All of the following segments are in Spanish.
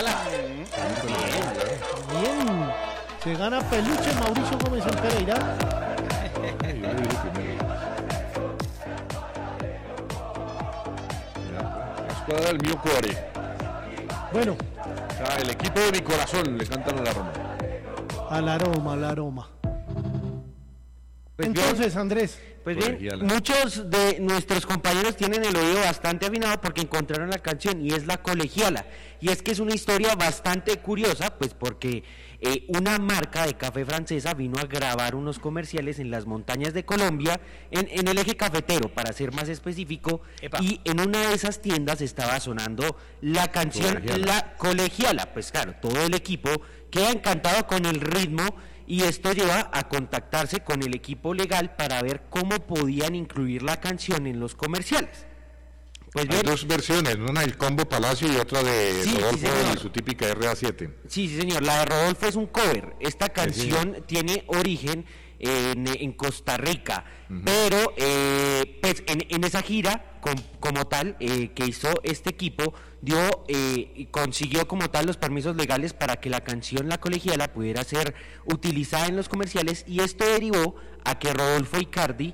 colegiala. Bien. Se gana peluche Mauricio Gómez en Pereira. La escuadra del mio cuore. Bueno. O sea, el equipo de mi corazón le cantan a la Roma. Al aroma. Pues entonces, bien, Andrés. Pues bien, muchos de nuestros compañeros tienen el oído bastante afinado porque encontraron la canción y es La Colegiala. Y es que es una historia bastante curiosa, pues porque una marca de café francesa vino a grabar unos comerciales en las montañas de Colombia, en el eje cafetero, para ser más específico. Epa. Y en una de esas tiendas estaba sonando la canción La Colegiala. Pues claro, todo el equipo queda encantado con el ritmo. Y esto lleva a contactarse con el equipo legal para ver cómo podían incluir la canción en los comerciales. Pues bien, hay dos versiones, una del Combo Palacio y otra de Rodolfo y su típica RA7. Sí, señor, la de Rodolfo es un cover. Esta canción tiene origen en Costa Rica, pero pues en esa gira como tal que hizo este equipo consiguió como tal los permisos legales para que la canción La Colegiala pudiera ser utilizada en los comerciales, y esto derivó a que Rodolfo Icardi,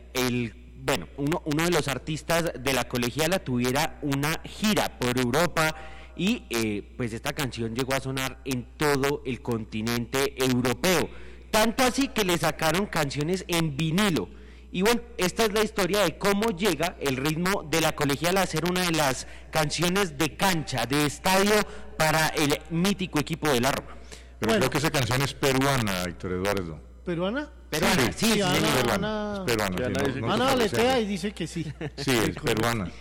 uno de los artistas de La Colegiala, tuviera una gira por Europa. Y pues esta canción llegó a sonar en todo el continente europeo, tanto así que le sacaron canciones en vinilo. Y bueno, esta es la historia de cómo llega el ritmo de La Colegiala a ser una de las canciones de cancha, de estadio, para el mítico equipo de la Roma. Pero creo que esa canción es peruana, Héctor Eduardo. ¿Peruana? Peruana, sí, Ana, es peruana. Ana aletea y dice que sí. Sí, es peruana.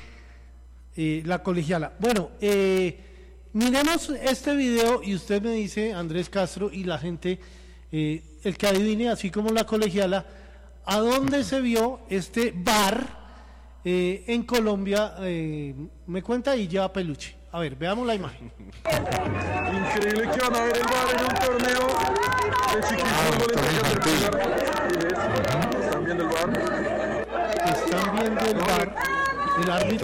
La Colegiala. Bueno, miremos este video y usted me dice, Andrés Castro, y la gente, el que adivine, así como La Colegiala, ¿a dónde se vio este bar en Colombia? Me cuenta y lleva peluche. A ver, veamos la imagen. Increíble que van a ver el bar en un torneo de chiquifútbol en ¿Están viendo el bar? Están viendo el bar. El árbitro.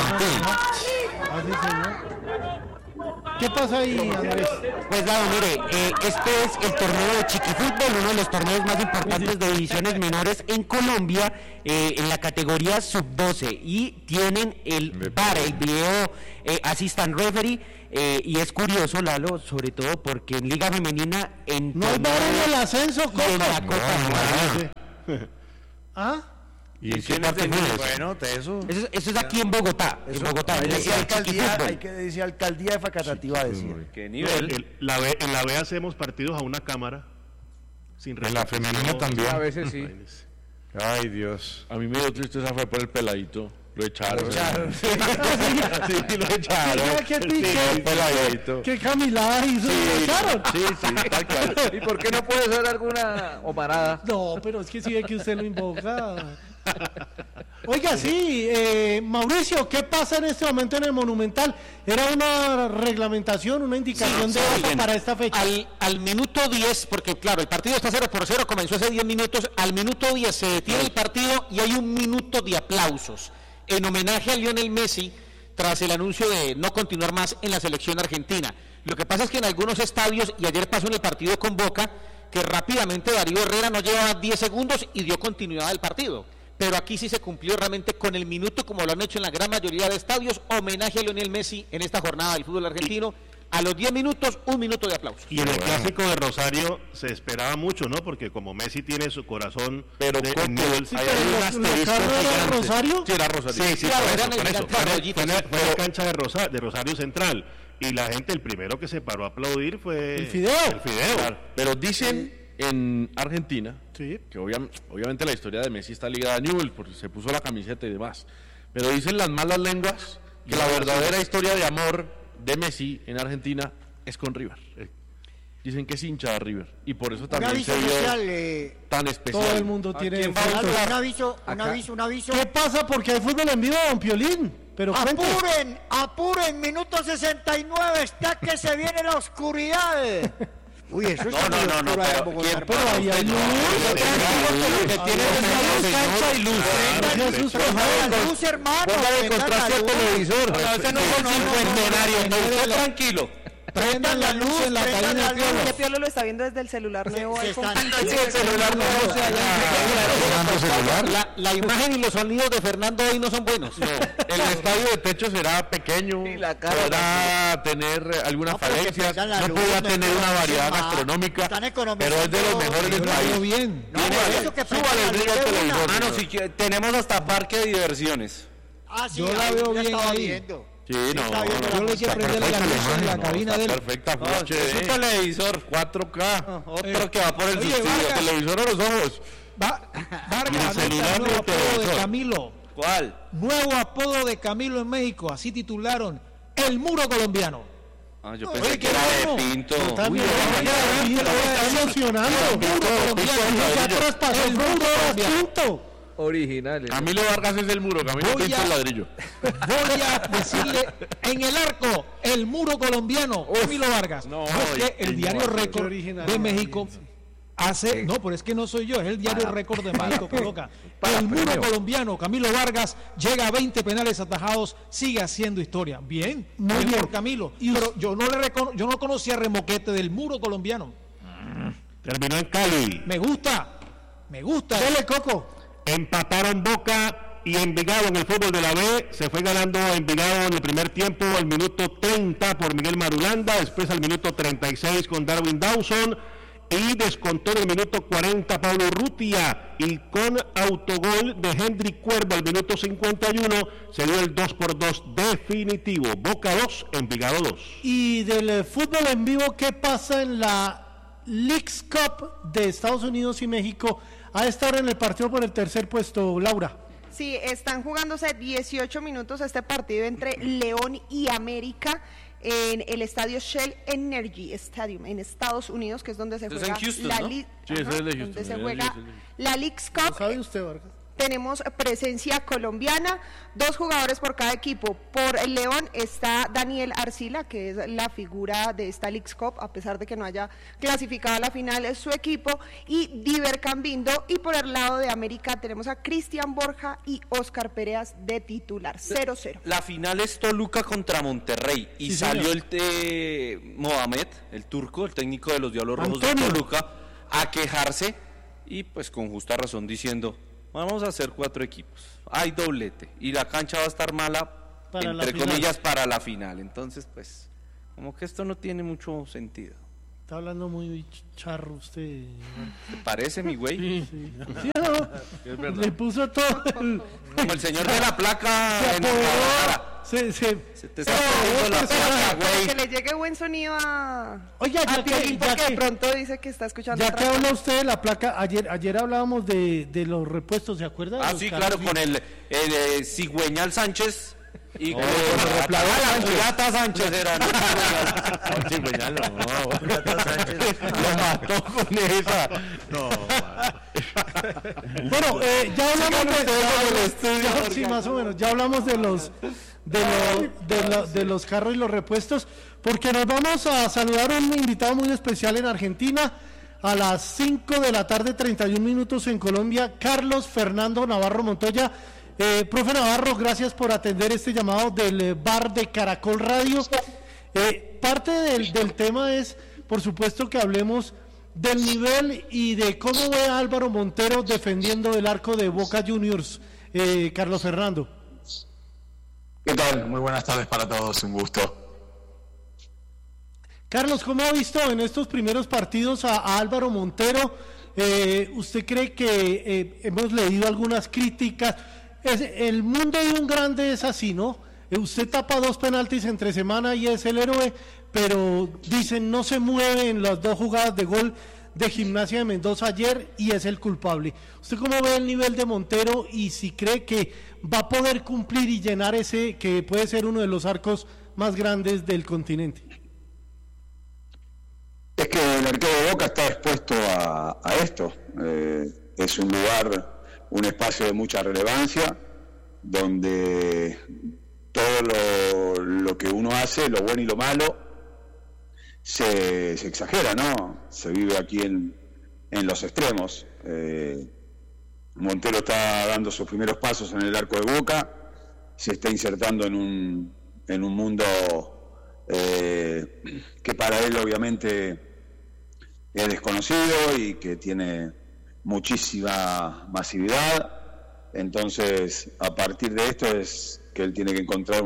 Así, señor. ¿Qué pasa ahí, Andrés? Pues nada, mire, este es el torneo de chiquifútbol, uno de los torneos más importantes de divisiones menores en Colombia, en la categoría sub-12, y tienen el VAR, el video assistant referee, y es curioso, Lalo, sobre todo porque en Liga Femenina... No hay VAR en el ascenso, Copa. En la Copa. ¿Ah? ¿Y en qué parte fue? Bueno, eso es aquí en Bogotá. Eso, en Bogotá. Hay que decir alcaldía de Facatativá, decir. ¿Qué nivel? En la B hacemos partidos a una cámara. Sin en la femenina también. A veces sí. Ay, Dios. A mí me dio tristeza fue por el peladito. Lo echaron. Sí, lo echaron. ¿Qué camilada hizo? ¿Lo echaron? Sí, tal cual. ¿Y por qué no puede ser alguna omarada? No, pero es que sí ve que usted lo invoca. Oiga, sí, Mauricio, ¿qué pasa en este momento en el Monumental? ¿Era una reglamentación, una indicación de voto para esta fecha? Al minuto 10, porque claro, el partido está 0-0, comenzó hace 10 minutos, al minuto 10 se detiene el partido y hay un minuto de aplausos en homenaje a Lionel Messi tras el anuncio de no continuar más en la selección argentina. Lo que pasa es que en algunos estadios, y ayer pasó en el partido con Boca, que rápidamente Darío Herrera no llevaba 10 segundos y dio continuidad al partido. Pero aquí sí se cumplió realmente con el minuto, como lo han hecho en la gran mayoría de estadios, homenaje a Lionel Messi en esta jornada del fútbol argentino. A los 10 minutos, un minuto de aplauso. Y en el clásico de Rosario se esperaba mucho, ¿no? Porque como Messi tiene su corazón... Pero Sí, ¿era Rosario? Sí, era Rosario. Sí, claro, por eso. Fue la cancha de Rosario Central. Y la gente, el primero que se paró a aplaudir fue... El Fideo. Claro. Pero dicen en Argentina, sí, que obviamente la historia de Messi está ligada a Newell's, porque se puso la camiseta y demás. Pero dicen las malas lenguas que la verdadera historia de amor de Messi en Argentina es con River. Dicen que es hincha de River y por eso también se vio tan especial. Todo el mundo tiene un aviso. ¿Qué pasa? Porque hay fútbol en vivo, don Piolín. Pero apuren, minuto 69, está que se viene la oscuridad. Uy, eso es pero ahí hay luz. Que tiene cancha y luz. Luz, hermano. Póngale contraste al televisor. Ese no es un cincuentenario, no, usted tranquilo. Prendan la luz en la cabina de Piolo. Que Piolo lo está viendo desde el celular nuevo. El celular nuevo. La imagen y los sonidos de Fernando hoy no son buenos. No, el estadio de techo será pequeño, podrá tener algunas falencias, no podrá tener una variedad gastronómica, pero es de los mejores del país. Bien. Súbale el brillo al televisor. Mano, si tenemos hasta parque de diversiones. Yo la veo bien ahí. Sí, no. Yo le quiero prenderle la luz en la cabina de él. Perfecta, es un televisor 4K. Otro que va por el subsidio. Televisor a los ojos. Vargas, nuevo apodo de Camilo. ¿Cuál? Nuevo apodo de Camilo en México. Así titularon El Muro Colombiano. Yo pensé que era de Pinto. Está emocionando. El Muro Colombiano. Ya traspasó el Muro Pinto. Originales. Camilo Vargas es el muro, Camilo Pinto el ladrillo. Voy a decirle en el arco, el Muro Colombiano, Camilo Vargas. No, es que el diario Récord de México hace, no, pero es que no soy yo, es el diario Récord de México, coloca. El Muro Colombiano, Camilo Vargas, llega a 20 penales atajados, sigue haciendo historia. Bien, muy bien por Camilo. Pero yo no conocía remoquete del Muro Colombiano. Terminó en Cali. Me gusta. Dele, Coco. Empataron Boca y Envigado en el fútbol de la B. Se fue ganando Envigado en el primer tiempo al minuto 30 por Miguel Marulanda, después al minuto 36 con Darwin Dawson y descontó en el minuto 40 Pablo Urrutia, y con autogol de Hendrik Cuervo al minuto 51 se dio el 2-2 definitivo. Boca 2, Envigado 2. Y del fútbol en vivo, ¿qué pasa en la Leagues Cup de Estados Unidos y México a esta hora en el partido por el tercer puesto, Laura? Sí, están jugándose 18 minutos este partido entre León y América en el estadio Shell Energy Stadium en Estados Unidos, que es donde se juega la Leagues Cup. ¿Sabe usted, Vargas? Tenemos presencia colombiana, 2 jugadores por cada equipo. Por el León está Daniel Arcila, que es la figura de esta Leagues Cup, a pesar de que no haya clasificado a la final, es su equipo, y Diver Cambindo. Y por el lado de América tenemos a Cristian Borja y Oscar Pérez de titular, 0-0. La final es Toluca contra Monterrey, y sí, salió el Mohamed, el turco, el técnico de los Diablos Rojos de Toluca, a quejarse, y pues con justa razón diciendo: vamos a hacer 4 equipos, hay doblete y la cancha va a estar mala, entre comillas, para la final. Entonces, pues, como que esto no tiene mucho sentido. Está hablando muy charro usted. ¿Te parece, mi güey? Sí. ¿Sí o no? Es verdad. Le puso todo como el señor de la placa en la cara. Se te está poniendo la placa, güey. Que le llegue buen sonido a... Oiga, ya que de pronto dice que está escuchando. Ya que habla usted de la placa, ayer hablábamos de los repuestos, ¿se acuerda? Ah, sí, claro, con el Cigüeñal Sánchez y con el Gata Sánchez era. Cigüeñal no. Gata Sánchez lo mató con esa. No. Bueno, ya hablamos de sí, más o menos, ya hablamos de los carros y los repuestos, porque nos vamos a saludar a un invitado muy especial en Argentina a las 5 de la tarde, 31 minutos en Colombia, Carlos Fernando Navarro Montoya. Profe Navarro, gracias por atender este llamado del bar de Caracol Radio. Parte del tema es, por supuesto, que hablemos del nivel y de cómo ve a Álvaro Montero defendiendo el arco de Boca Juniors. Carlos Fernando. ¿Qué tal? Muy buenas tardes para todos, un gusto. Carlos, ¿cómo ha visto en estos primeros partidos a Álvaro Montero? ¿Usted cree que hemos leído algunas críticas? El mundo de un grande es así, ¿no? Usted tapa 2 penaltis entre semana y es el héroe, pero dicen no se mueve en las 2 jugadas de gol de Gimnasia de Mendoza ayer y es el culpable. ¿Usted cómo ve el nivel de Montero y si cree que va a poder cumplir y llenar ese que puede ser uno de los arcos más grandes del continente? Es que el arquero de Boca está expuesto a esto. Es un lugar, un espacio de mucha relevancia, donde todo lo que uno hace, lo bueno y lo malo, se exagera, ¿no? Se vive aquí en los extremos. Montero está dando sus primeros pasos en el arco de Boca, se está insertando en un mundo que para él obviamente es desconocido y que tiene muchísima masividad. Entonces, a partir de esto es que él tiene que encontrar un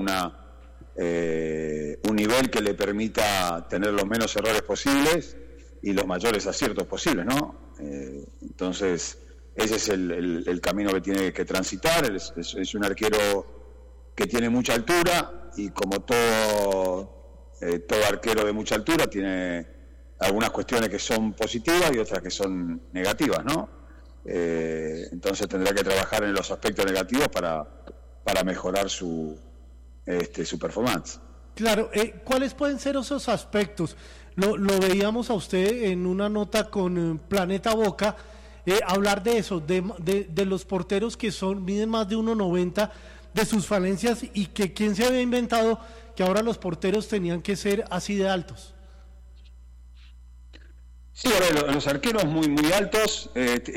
nivel que le permita tener los menos errores posibles y los mayores aciertos posibles, ¿no? Entonces, ese es el camino que tiene que transitar. Es un arquero que tiene mucha altura y como todo arquero de mucha altura tiene algunas cuestiones que son positivas y otras que son negativas, ¿no? Entonces tendrá que trabajar en los aspectos negativos para mejorar su performance. Claro, ¿cuáles pueden ser esos aspectos? Lo veíamos a usted en una nota con Planeta Boca, hablar de eso, de los porteros que miden más de 1.90, de sus falencias, y que quién se había inventado que ahora los porteros tenían que ser así de altos. Sí, a ver, los arqueros muy altos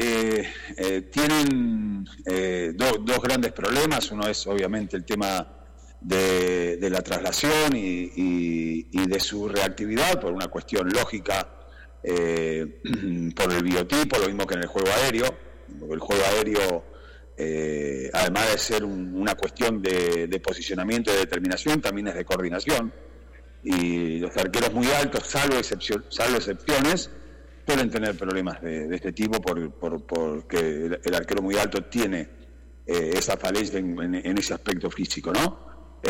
tienen dos grandes problemas. Uno es obviamente el tema de la traslación y de su reactividad por una cuestión lógica, por el biotipo, lo mismo que en el juego aéreo. Porque el juego aéreo, además de ser una cuestión de posicionamiento y de determinación, también es de coordinación. Y los arqueros muy altos, salvo excepciones, pueden tener problemas de este tipo porque el arquero muy alto tiene esa falencia en ese aspecto físico, ¿no?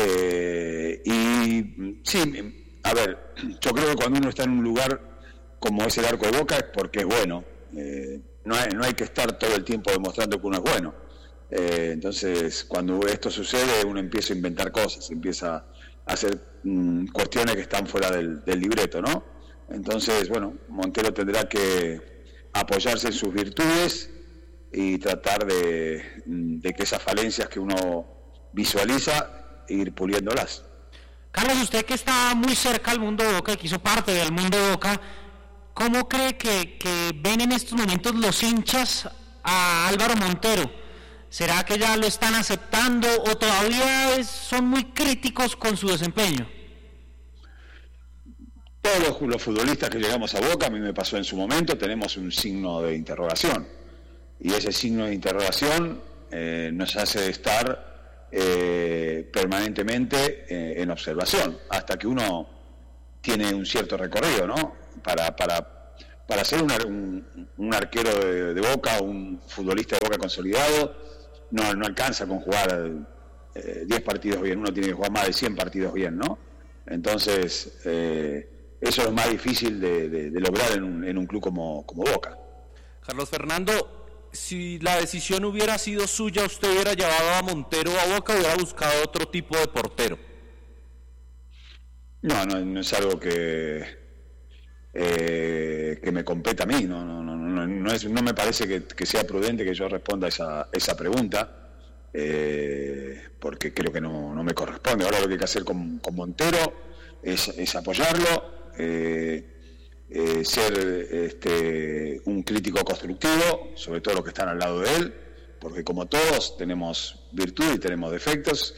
Y sí, a ver, yo creo que cuando uno está en un lugar como es el arco de Boca es porque es bueno. No hay que estar todo el tiempo demostrando que uno es bueno. Entonces, cuando esto sucede, uno empieza a inventar cosas, empieza a hacer cuestiones que están fuera del libreto, ¿no? Entonces, bueno, Montero tendrá que apoyarse en sus virtudes y tratar de que esas falencias que uno visualiza, ir puliéndolas. Carlos, usted que está muy cerca al mundo Boca y que hizo parte del mundo Boca, ¿cómo cree que ven en estos momentos los hinchas a Álvaro Montero? ¿Será que ya lo están aceptando o todavía son muy críticos con su desempeño? Todos los futbolistas que llegamos a Boca, a mí me pasó en su momento, tenemos un signo de interrogación. Y ese signo de interrogación nos hace estar permanentemente en observación, hasta que uno tiene un cierto recorrido, ¿no? Para ser un arquero de Boca, un futbolista de Boca consolidado, no alcanza con jugar 10 partidos bien, uno tiene que jugar más de 100 partidos bien, ¿no? Entonces, eso es más difícil de lograr en un club como Boca. Carlos Fernando, si la decisión hubiera sido suya, ¿usted hubiera llevado a Montero a Boca o hubiera buscado otro tipo de portero? No es algo que me compete a mí. No me parece que sea prudente que yo responda esa pregunta, porque creo que no me corresponde. Ahora lo que hay que hacer con Montero es apoyarlo, ser un crítico constructivo, sobre todo los que están al lado de él, porque como todos tenemos virtudes y tenemos defectos,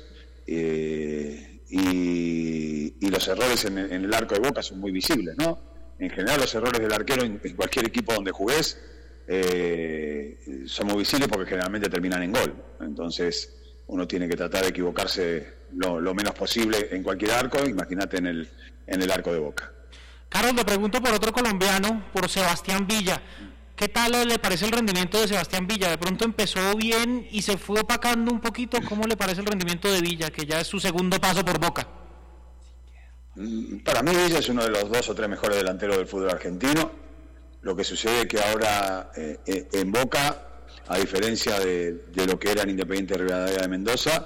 y los errores en el arco de Boca son muy visibles, ¿no? En general los errores del arquero en cualquier equipo donde jugués son muy visibles porque generalmente terminan en gol. Entonces uno tiene que tratar de equivocarse lo menos posible en cualquier arco, imagínate en el arco de Boca. Carlos, le pregunto por otro colombiano, por Sebastián Villa. ¿Qué tal le parece el rendimiento de Sebastián Villa? De pronto empezó bien y se fue opacando un poquito. ¿Cómo le parece el rendimiento de Villa, que ya es su segundo paso por Boca? Para mí Villa es uno de los 2 o 3 mejores delanteros del fútbol argentino. Lo que sucede es que ahora en Boca, a diferencia de lo que era en Independiente Rivadavia de Mendoza,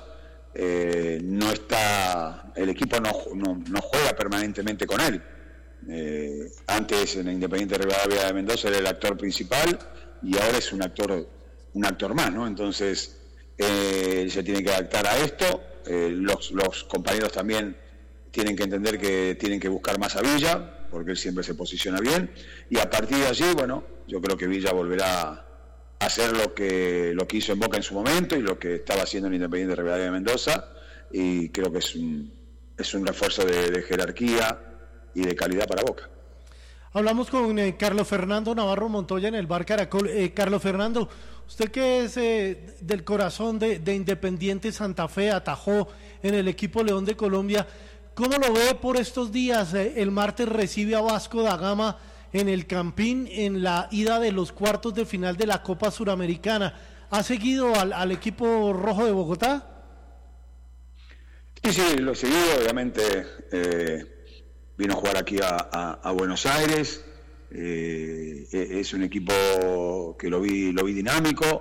el equipo no juega permanentemente con él. Antes en Independiente Rivadavia de Mendoza era el actor principal y ahora es un actor más, ¿no? Entonces se tiene que adaptar a esto. Los compañeros también tienen que entender que tienen que buscar más a Villa, porque él siempre se posiciona bien, y a partir de allí, bueno, yo creo que Villa volverá a hacer lo que hizo en Boca en su momento y lo que estaba haciendo en Independiente Rivadavia de Mendoza, y creo que es un refuerzo de jerarquía y de calidad para Boca. Hablamos con Carlos Fernando Navarro Montoya en el Bar Caracol. Carlos Fernando, usted que es del corazón de Independiente Santa Fe, atajó en el equipo León de Colombia, ¿cómo lo ve por estos días? El martes recibe a Vasco da Gama en el Campín en la ida de los cuartos de final de la Copa Suramericana. ¿Ha seguido al equipo rojo de Bogotá? Sí, lo he seguido, obviamente. Vino a jugar aquí a Buenos Aires. Es un equipo que lo vi dinámico.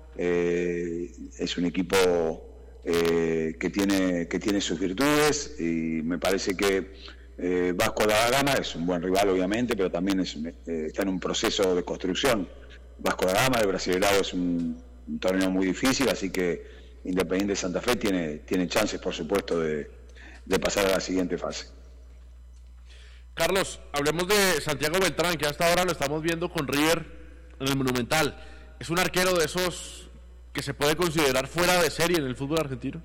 Es un equipo que tiene sus virtudes, y me parece que Vasco da Gama es un buen rival, obviamente, pero también está en un proceso de construcción. Vasco da Gama, el Brasileirao, es un torneo muy difícil, así que Independiente Santa Fe tiene chances, por supuesto, de pasar a la siguiente fase. Carlos, hablemos de Santiago Beltrán, que hasta ahora lo estamos viendo con River en el Monumental. ¿Es un arquero de esos que se puede considerar fuera de serie en el fútbol argentino?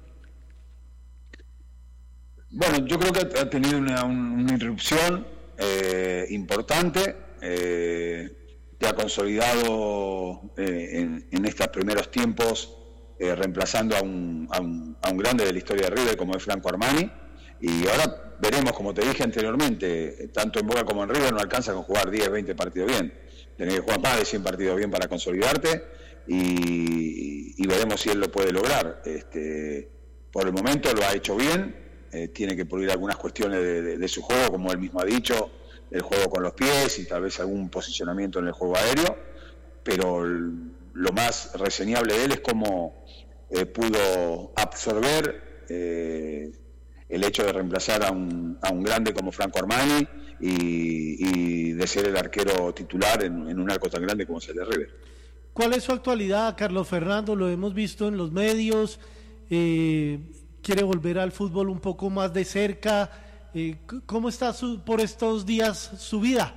Bueno, yo creo que ha tenido una irrupción importante, que ha consolidado en estos primeros tiempos, reemplazando a un grande de la historia de River como es Franco Armani, y ahora veremos, como te dije anteriormente, tanto en Boca como en River no alcanza con jugar 10, 20 partidos bien. Tenés que jugar más de 100 partidos bien para consolidarte, y veremos si él lo puede lograr. Por el momento lo ha hecho bien, tiene que pulir algunas cuestiones de su juego, como él mismo ha dicho, el juego con los pies y tal vez algún posicionamiento en el juego aéreo, pero lo más reseñable de él es cómo pudo absorber el hecho de reemplazar a un grande como Franco Armani y de ser el arquero titular en un arco tan grande como es el de River. ¿Cuál es su actualidad, Carlos Fernando? Lo hemos visto en los medios, quiere volver al fútbol un poco más de cerca. ¿Cómo está por estos días su vida?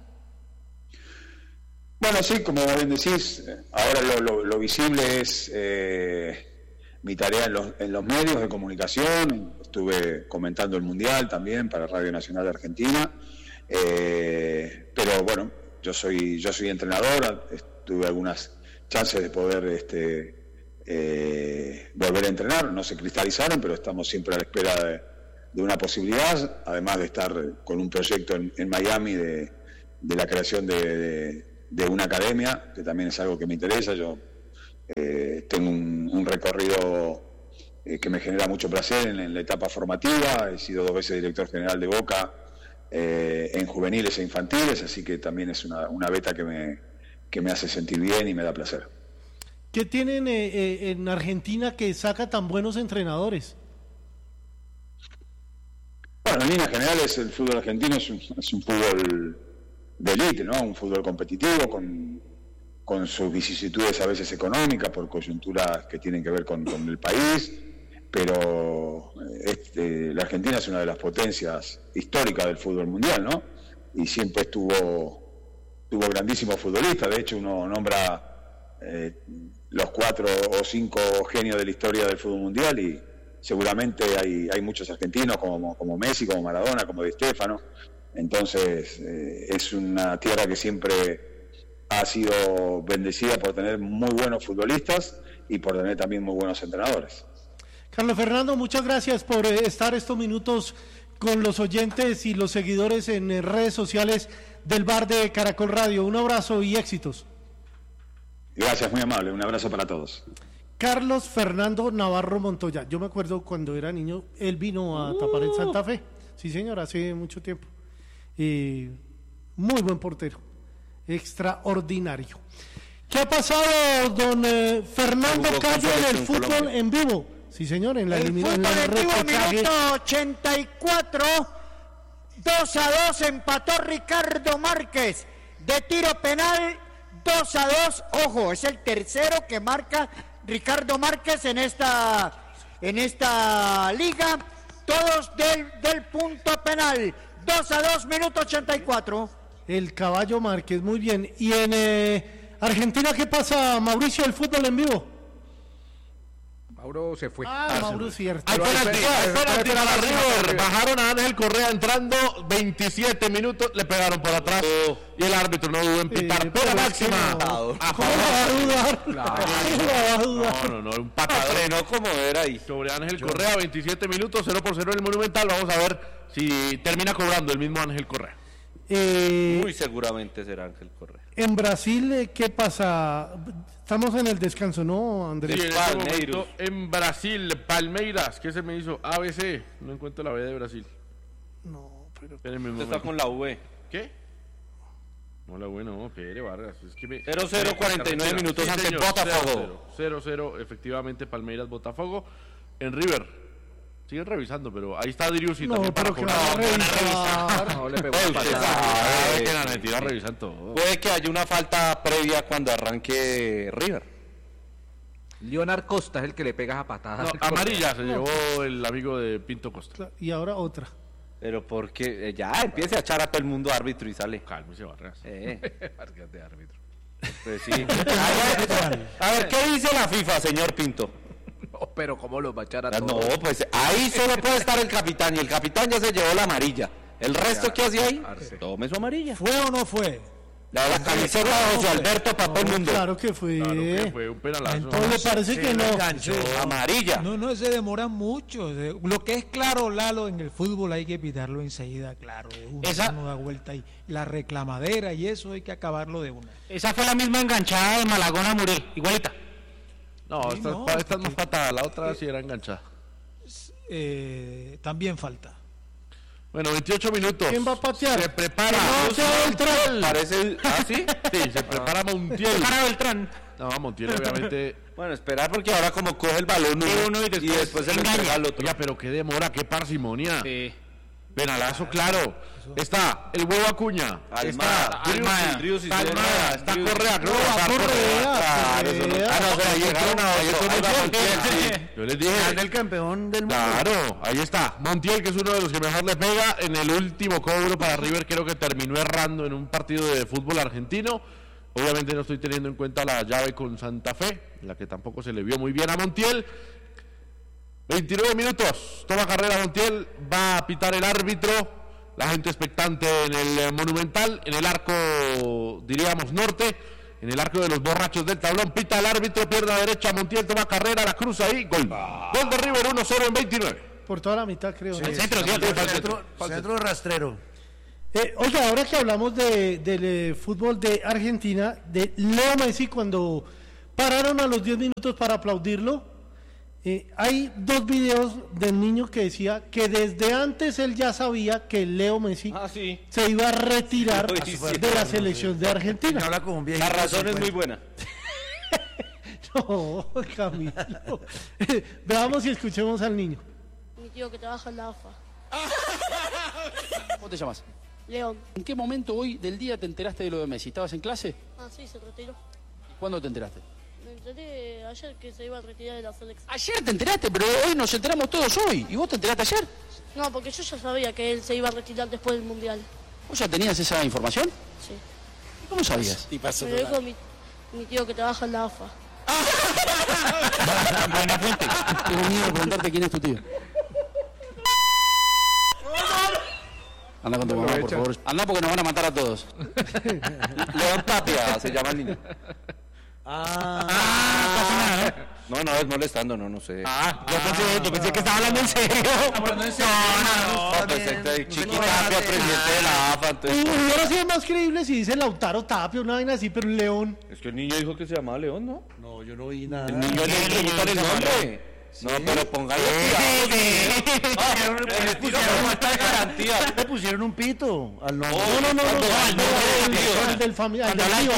Bueno, sí, como bien decís, ahora lo visible es mi tarea en los medios de comunicación. Estuve comentando el Mundial también para Radio Nacional de Argentina, pero bueno, yo soy entrenador, tuve algunas chances de poder volver a entrenar, no se cristalizaron, pero estamos siempre a la espera de una posibilidad, además de estar con un proyecto en Miami de la creación de una academia, que también es algo que me interesa. Yo tengo un recorrido que me genera mucho placer en la etapa formativa. He sido 2 veces director general de Boca en juveniles e infantiles, así que también es una beta que me hace sentir bien y me da placer. ¿Qué tienen en Argentina que saca tan buenos entrenadores? Bueno, en líneas generales el fútbol argentino es un fútbol de élite, ¿no? Un fútbol competitivo con sus vicisitudes a veces económicas por coyunturas que tienen que ver con el país, pero la Argentina es una de las potencias históricas del fútbol mundial, ¿no? Y siempre tuvo grandísimos futbolistas. De hecho, uno nombra los 4 o 5 genios de la historia del fútbol mundial y seguramente hay muchos argentinos como Messi, como Maradona, como Di Stéfano. Entonces es una tierra que siempre ha sido bendecida por tener muy buenos futbolistas y por tener también muy buenos entrenadores. Carlos Fernando, muchas gracias por estar estos minutos con los oyentes y los seguidores en redes sociales del Bar de Caracol Radio. Un abrazo y éxitos. Gracias, muy amable. Un abrazo para todos. Carlos Fernando Navarro Montoya. Yo me acuerdo cuando era niño, él vino a tapar en Santa Fe. Sí, señor, hace mucho tiempo. Muy buen portero, extraordinario. ¿Qué ha pasado, don Fernando Cayo, en el fútbol en vivo? Sí, señor, en la eliminación. El fútbol en vivo, minuto 84, 2-2, empató Ricardo Márquez de tiro penal, 2-2. Ojo, es el tercero que marca Ricardo Márquez en esta liga, todos del punto penal. 2-2, minuto 84. El Caballo Márquez, muy bien. ¿Y en Argentina qué pasa, Mauricio, el fútbol en vivo? Mauro se fue. Mauro es cierto. Hay penalti para River. Bajaron a Ángel Correa entrando 27 minutos, le pegaron por atrás y el árbitro no dudó en pitar. Pena máxima. ¿Cómo va a dudar? No, un patadón como era ahí. Sobre Ángel Correa, 27 minutos, 0-0 en el Monumental. Vamos a ver si termina cobrando el mismo Ángel Correa. Muy seguramente será Ángel Correa. En Brasil, ¿qué pasa? Estamos en el descanso, ¿no, Andrés? Sí, en este momento en Brasil, Palmeiras, ¿qué se me hizo? ABC, no encuentro la B de Brasil. No, pero... Usted está con la V. ¿Qué? No, la V no, Pere Vargas. Es que 0-0, 49 minutos ante Botafogo. 0-0, efectivamente, Palmeiras, Botafogo. En River. Siguen revisando, pero ahí está Driussi también para cobrar. No le pegó revisan todo. Puede que haya una falta previa cuando arranque River. Leonard Costa es el que le pega a patada. Amarilla se llevó el amigo de Pinto Costa. Y ahora otra. Pero porque ya empiece a echar a todo el mundo árbitro y sale. Cálmese, Vargas. Vargas de árbitro. Pues sí. A ver, ¿qué dice la FIFA, señor Pinto? No, pero ¿cómo los va a echar a todos? No, pues ahí solo puede estar el capitán y el capitán ya se llevó la amarilla. ¿El resto qué hacía ahí? Tome su amarilla. ¿Fue o no fue? La camiseta de José Alberto para todo el mundo. Claro que fue. Un penalazo. Entonces me parece que no. Amarilla. No, se demoran mucho. Lo que es claro, Lalo, en el fútbol hay que pitarlo enseguida, claro. Uno da vuelta y la reclamadera y eso hay que acabarlo de una. Esa fue la misma enganchada de Malagón a Muré, igualita. No, esta es más patada, la otra sí era enganchada. También falta. Bueno, 28 minutos. ¿Quién va a patear? Se prepara. Beltrán. Parece. ¿Ah, sí? Sí, se prepara Montiel. Para Beltrán. No, Montiel obviamente. Bueno, esperar porque ahora como coge el balón uno y después se le entrega al otro. Oiga, pero qué demora, qué parsimonia. Sí. Penalazo, claro. Está el huevo Acuña. Está Driussi. Está Correa. Yo les dije. El campeón del mundo. Claro, ahí está. Montiel, que es uno de los que mejor le pega. En el último cobro para River, creo que terminó errando en un partido de fútbol argentino. Obviamente no estoy teniendo en cuenta la llave con Santa Fe, la que tampoco se le vio muy bien a Montiel. 29 minutos, toma carrera Montiel, va a pitar el árbitro, la gente expectante en el Monumental, en el arco, diríamos, norte, en el arco de los borrachos del tablón, pita el árbitro, pierna derecha, Montiel toma carrera, la cruza ahí, gol. Gol de River, 1-0 en 29. Por toda la mitad, creo. Sí, centro rastrero. Oiga, ahora que hablamos del fútbol de Argentina, de Leo Messi, cuando pararon a los 10 minutos para aplaudirlo, hay dos videos del niño que decía que desde antes él ya sabía que Leo Messi se iba a retirar de la selección de Argentina. La razón es muy buena. No, Camilo. Veamos y escuchemos al niño. Mi tío que trabaja en la AFA. ¿Cómo te llamas? León. ¿En qué momento hoy del día te enteraste de lo de Messi? ¿Estabas en clase? Ah, sí, se retiró. ¿Y cuándo te enteraste? Me enteré ayer que se iba a retirar de la selección. Ayer te enteraste, pero hoy nos enteramos todos hoy. ¿Y vos te enteraste ayer? No, porque yo ya sabía que él se iba a retirar después del Mundial. ¿Vos ya tenías esa información? Sí. ¿Y cómo sabías? Me lo dijo mi tío que trabaja en la AFA. Buena fuente. Tengo miedo de preguntarte quién es tu tío. Anda con tu mamá, por favor. Anda porque nos van a matar a todos. León Tapia se llama el niño. No, es molestando, no sé. Yo pensé que estaba hablando en serio. Chiqui Tapia, presidente de la AFA. Hubiera sido más creíble si dice Lautaro Tapia, una vaina así, pero un León. Es que el niño dijo que se llamaba León, ¿no? No, yo no vi nada. El niño le preguntan el nombre. No, pero póngale Le pusieron un pito al nombre. El del familiar.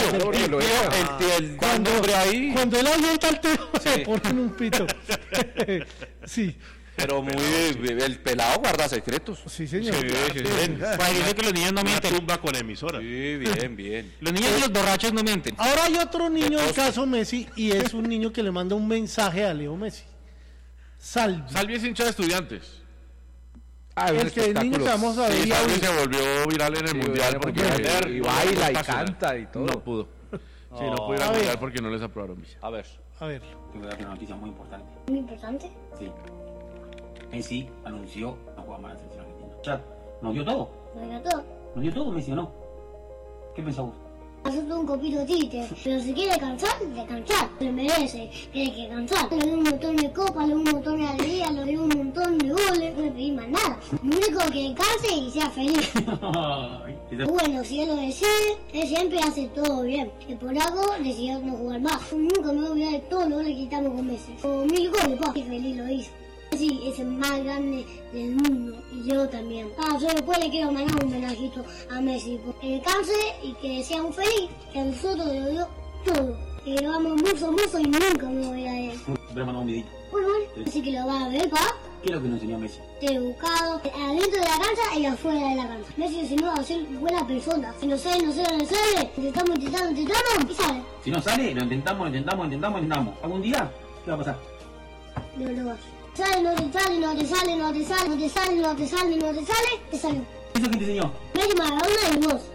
Cuando él avienta al tío, se ponen un pito. Sí. Pero el pelado guarda secretos. Sí, señor. Parece que los niños no mienten. Tumba con emisora. Sí, bien. Los niños y los borrachos no mienten. Ahora hay otro niño en caso Messi y es un niño que le manda un mensaje a Leo Messi. Salvi es hincha de Estudiantes. El que el niño que vamos a ver. Sí, Salvi se volvió viral en el Mundial porque y baila y canta y todo. No pudo. Sí, no pudo ir al Mundial porque no les aprobaron visa. A ver. A ver. Te voy a dar una noticia muy importante. ¿Muy importante? Sí. Messi anunció no jugar más la selección argentina. Chat, ¿nos dio todo? ¿No era todo? ¿Nos dio todo, Messi, o no? ¿Qué pensás vos? Hacer todo un copito triste, pero si quiere cansar, se merece, tiene que cansar. Le doy un montón de copas, le doy un montón de alegría, le doy un montón de goles, no le pedí más nada. Lo único que canse y sea feliz. Bueno, si él lo decide, él siempre hace todo bien. Y por algo decidió no jugar más. Nunca me voy a olvidar de todo lo que le quitamos con Messi. Con 1000 goles, pa, qué feliz lo hizo. Sí, es el más grande del mundo y yo también. Yo después le quiero mandar un menajito a Messi. Que descanse y que sea un feliz, que a nosotros le dio todo. Que lo amo mucho y nunca me voy a él. Voy a mandar un videito. Bueno, así que lo vas a ver, pa. ¿Qué es lo que nos enseñó Messi? Te he educado adentro de la cancha y afuera de la cancha. Messi enseñó a ser buena persona. Si no sale, intentamos y sale. Si no sale, lo intentamos. ¿Algún día? ¿Qué va a pasar? No lo vas. No te sale, te sale. ¿Eso quién te enseñó? Messi, Maradona y vos.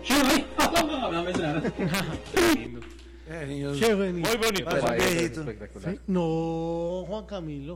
Qué bonito. Muy bonito. ¿Sí? No, Juan Camilo.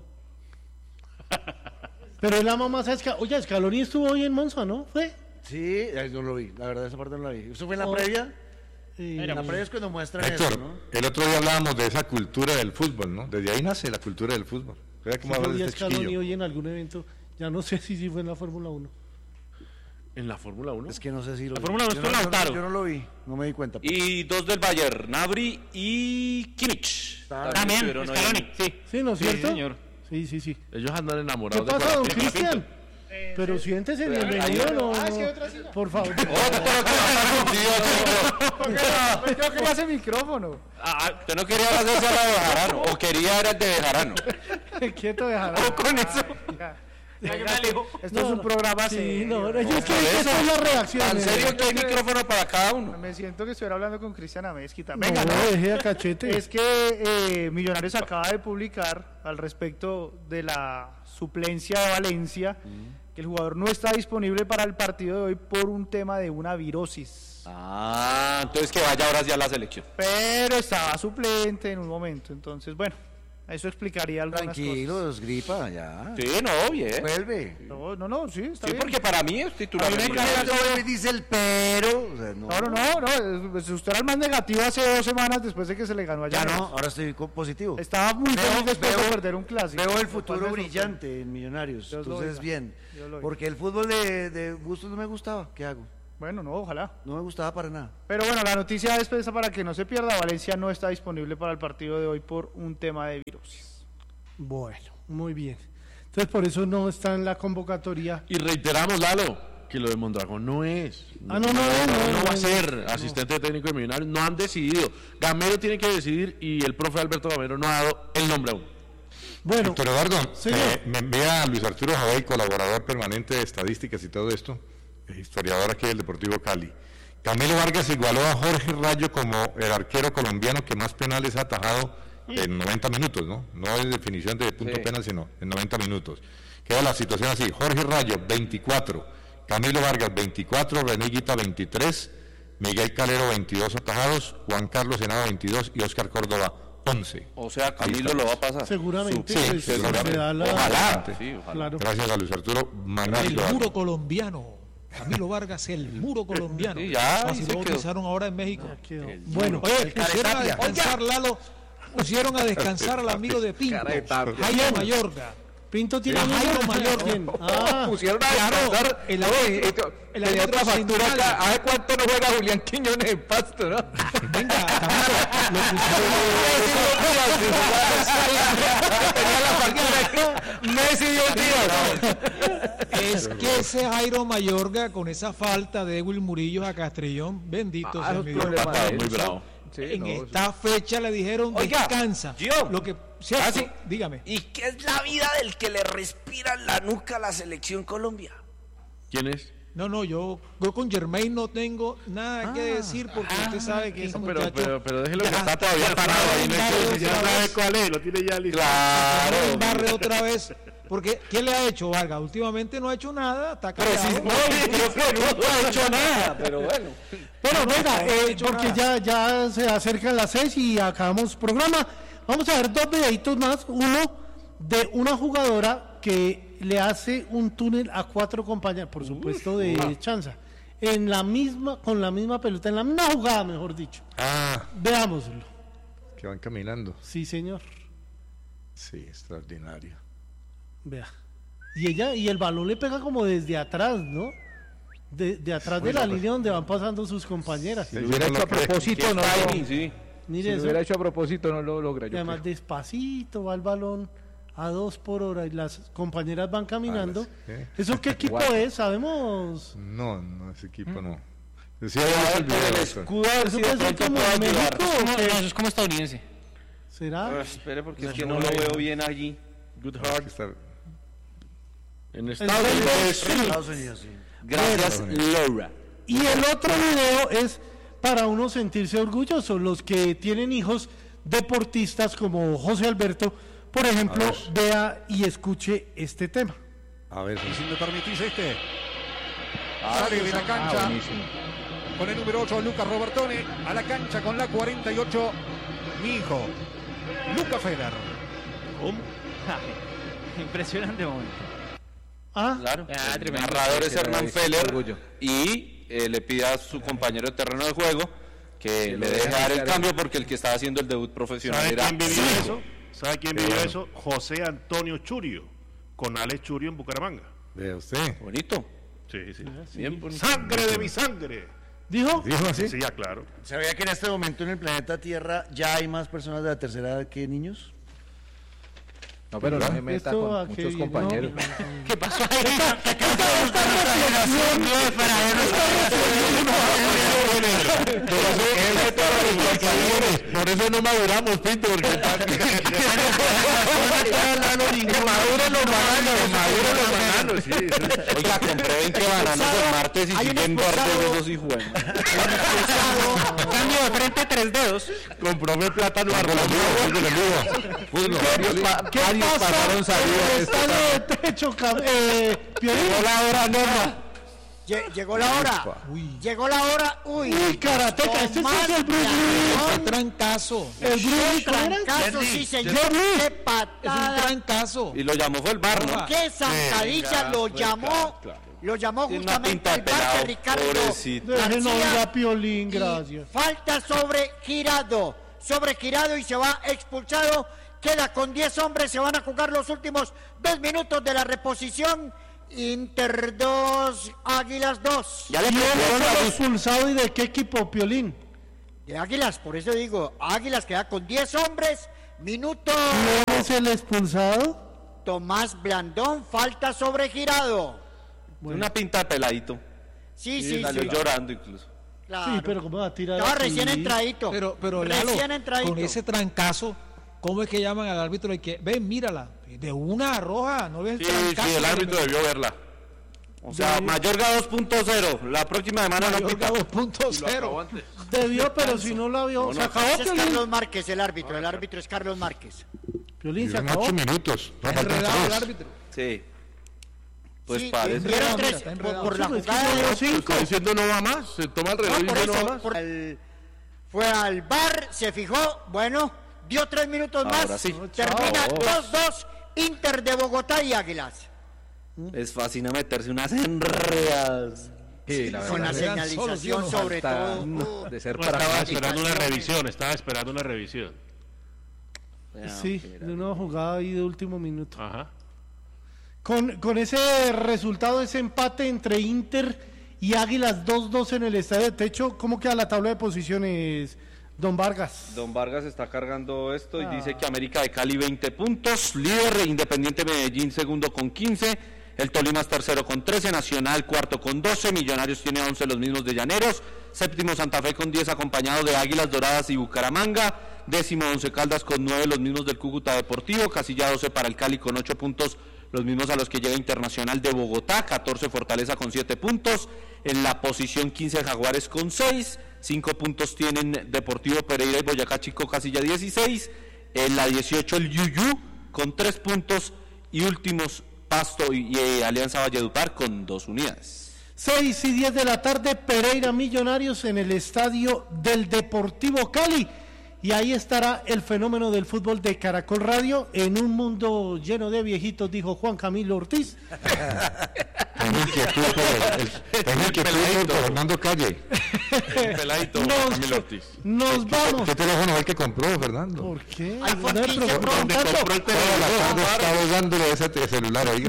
Pero él ama más a Scaloni. Oye, Scaloni estuvo hoy en Monza, ¿no? ¿Fue? Sí, no lo vi. La verdad, esa parte no la vi. ¿Eso fue en la previa? En la previa es cuando muestran Héctor, eso, ¿no? el otro día hablábamos de esa cultura del fútbol, ¿no? Desde ahí nace la cultura del fútbol. Vea cómo habla de este Scaloni chiquillo. hoy en algún evento, ya no sé si fue en la Fórmula 1. ¿En la Fórmula 1? Es que no sé si lo La vi. Fórmula 1 estuvo Lautaro. Yo no lo vi, no me di cuenta. Y 2 del Bayern, Gnabry y Kimmich. También, Scaloni, sí. Sí, ¿no es cierto? Sí, señor. Sí. Ellos andan ¿Qué enamorados pasa, don de Cristian? Pero siéntese, bienvenido. Por favor. Yo quería ese micrófono. ¿Usted no quería hacerse a la de Bejarano? ¿O quería era el de Bejarano? Quieto, Bejarano. Con eso. Esto es un programa serio. Yo quiero que son las reacciones. ¿En serio que hay micrófono para cada uno? Me siento que estuviera hablando con Cristian Amezquita. Venga, no, deje a cachete. Es que Millonarios acaba de publicar al respecto de la suplencia de Valencia, que el jugador no está disponible para el partido de hoy por un tema de una virosis. Entonces que vaya ahora ya a la selección. Pero estaba suplente en un momento, entonces bueno, eso explicaría algunas Tranquilo, cosas. es gripa, ya. Sí, no, bien. Vuelve. No, sí, está Sí, bien. porque para mí es titular. Dice el pero. O sea, No, usted era el más negativo hace 2 semanas después de que se le ganó allá. Ya no, ahora estoy positivo. Estaba muy feliz después de perder un clásico. Veo el futuro brillante en Millonarios, entonces bien. Porque el fútbol de gustos no me gustaba, ¿qué hago? Bueno, no, ojalá. No me gustaba para nada. Pero bueno, la noticia es esa para que no se pierda. Valencia no está disponible para el partido de hoy por un tema de virosis. Bueno, muy bien. Entonces por eso no está en la convocatoria. Y reiteramos, Lalo, que lo de Mondragón no es. No va a ser asistente técnico de Millonarios. No han decidido. Gamero tiene que decidir y el profe Alberto Gamero no ha dado el nombre aún. Bueno, Héctor Eduardo, me envía Luis Arturo Javey, colaborador permanente de estadísticas y todo esto, historiador aquí del Deportivo Cali. Camilo Vargas igualó a Jorge Rayo como el arquero colombiano que más penales ha atajado en 90 minutos, ¿no? No es definición de punto penal, sino en 90 minutos. Queda la situación así: Jorge Rayo, 24, Camilo Vargas, 24, René Guita, 23, Miguel Calero, 22 atajados, Juan Carlos Senado, 22 y Oscar Córdoba, 11. O sea, Camilo lo va a pasar. Seguramente. Sí, seguramente. Ojalá. Claro. Gracias a Luis Arturo. El muro colombiano. Camilo Vargas, el muro colombiano. Sí, ya, así se lo quedó. bautizaron ahora en México. Bueno, oye, pusieron a descansar, Lalo. Pusieron a descansar al amigo de Pinto, Jairo Mayorga. Pinto tiene Jairo Mayorga. Pusieron a descansar. El árbitro otra sin factura nadie. acá. ¿Hace cuánto no juega Julián Quiñones en Pasto, no? Venga, Camilo, Messi dio días. es que ese Jairo Mayorga con esa falta de Edwin Murillo a Castrillón, bendito sea mi Dios. Muy bravo. En esta fecha le dijeron descansa. Lo que ¿cierto? Dígame. ¿Y qué es la vida del que le respira en la nuca a la selección Colombia? ¿Quién es? No, yo con Germain no tengo nada que decir porque usted sabe que ese muchacho Pero déjelo que está todavía parado ahí. Ya sabe cuál es, lo tiene ya listo. Claro. Barre otra vez. Porque, ¿qué le ha hecho Vargas? Últimamente no ha hecho nada, está callado. No ha hecho nada, pero bueno. Bueno, venga, porque ya se acercan las 6 y acabamos programa. Vamos a ver 2 videitos más. Uno de una jugadora que le hace un túnel a 4 compañeros, por supuesto de chanza, con la misma pelota, en la misma jugada, mejor dicho. Veámoslo. Que van caminando. Sí, señor. Sí, extraordinario. Vea. Y el balón le pega como desde atrás, ¿no? De atrás de la línea donde van pasando sus compañeras. Si lo hubiera hecho a propósito, no lo Mire eso. hubiera hecho a propósito, no lo logra. Y además despacito va el balón a 2 por hora y las compañeras van caminando. ¿Eso qué equipo es? ¿Sabemos? No, ese equipo no. Decía el escudo, eso puede ser como en México. Eso es como estadounidense. ¿Será? Espere, porque es que no lo veo bien allí. Good Heart. En Estados Unidos, sí. Gracias, Laura. Y el otro video es para uno sentirse orgulloso, los que tienen hijos deportistas como José Alberto, por ejemplo, vea y escuche este tema. A ver, si me permitís sale de la cancha con el número 8 Lucas Robertone, a la cancha con la 48 mi hijo Luca Feller. Impresionante momento. Claro, el narrador es Hernán Feller y le pide a su compañero de terreno de juego que le deje dar el cambio porque el que estaba haciendo el debut profesional era... ¿Sabe quién vivió eso? José Antonio Churio, con Alex Churio en Bucaramanga. ¿Ve usted? Bonito. Sí. Bien bonito. ¡Sangre de mi sangre! ¿Dijo así? Sí, ya, claro. ¿Sabía que en este momento en el planeta Tierra ya hay más personas de la tercera edad que niños? No, pero no se meta con muchos compañeros. ¿Qué pasó ahí? Por eso no maduramos, Pinto, porque maduren los bananos. Oiga, compré 20 bananos el martes y siguen verdes esos hijos. Cambio de frente 3 dedos. compró plátano árbol. ¿Qué pasa? Está de techo, Llegó la hora, Norma. Llegó la hora. Llegó la hora. Uy, karateca, este es el Bruce Lee. Un trancazo. El Bruce Lee, trancazo, sí, señor. Qué patada. Es un trancazo. Y lo llamó fue el bar, ¿no? Qué zancadilla lo llamó. Lo llamó justamente el bar de Ricardo García. A Piolín, gracias. Falta sobre Girado. Sobre Girado y se va expulsado. Queda con 10 hombres. Se van a jugar los últimos 2 minutos de la reposición. Inter 2, Águilas 2. ¿Ya le fueron expulsado y de qué equipo, Piolín? De Águilas, por eso digo, Águilas queda con 10 hombres, minuto. ¿Quién es el expulsado? Tomás Blandón, falta sobre Girado. Bueno. Una pinta de peladito. Sí. Salió llorando incluso. Claro. Sí, pero ¿cómo va a tirar? Estaba recién entradito. Pero recién entradito. Con ese trancazo, ¿cómo es que llaman al árbitro y que ven, mírala? De una roja, ¿no ves? Sí, el árbitro debió verla. O sea, Mayorga 2.0. La próxima semana no pita. 2.0. Debió, pero si no la vio. Se acabó. Es Carlos Márquez, el árbitro. El árbitro es Carlos Márquez. Piolín se acabó. 8 minutos. Enredado el árbitro. Sí. Pues sí, parece. Dieron 3 por la jugada de los 5. Está diciendo no va más. Se toma el reloj y no va más. Fue al bar, se fijó. Bueno, dio 3 minutos más. Sí. Termina 2-2. Inter de Bogotá y Águilas. Es fácil meterse unas enredadas. Sí, con la señalización sobre todo. De ser estaba esperando una revisión. Sí, de una jugada ahí de último minuto. Ajá. Con ese resultado, ese empate entre Inter y Águilas 2-2 en el estadio de techo, ¿cómo queda la tabla de posiciones, don Vargas? Don Vargas está cargando esto y dice que América de Cali 20 puntos, líder, Independiente Medellín segundo con 15, el Tolima es tercero con 13, Nacional cuarto con 12, Millonarios tiene 11, los mismos de Llaneros, séptimo Santa Fe con 10, acompañado de Águilas Doradas y Bucaramanga, décimo Once Caldas con 9, los mismos del Cúcuta Deportivo, casilla 12 para el Cali con 8 puntos, los mismos a los que llega Internacional de Bogotá, 14 Fortaleza con 7 puntos, en la posición 15 Jaguares con 6, 5 puntos tienen Deportivo Pereira y Boyacá Chico, casilla 16, en la 18 el Yuyu con 3 puntos y últimos Pasto y Alianza Valledupar con 2 unidades. 6 y 10 de la tarde, Pereira Millonarios en el estadio del Deportivo Cali. y ahí estará el fenómeno del fútbol de Caracol Radio en un mundo lleno de viejitos, dijo Juan Camilo Ortiz. Tengo inquietud por Fernando Calle. El peladito Camilo Ortiz. Nos vamos. ¿Qué teléfono fue el que compró, Fernando? ¿Por qué? Toda la tarde estaba dándole ese celular ahí.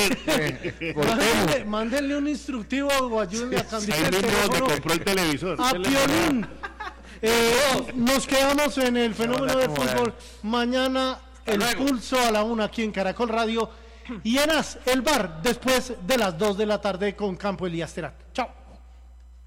Mándenle un instructivo o ayúdenme a cambiar el donde teléfono compró el televisor. a Piolín. Nos quedamos en el fenómeno del fútbol. Mañana el pulso a la 1 aquí en Caracol Radio. Y en el bar después de las 2 de la tarde con Campo Elías Terán. Chao.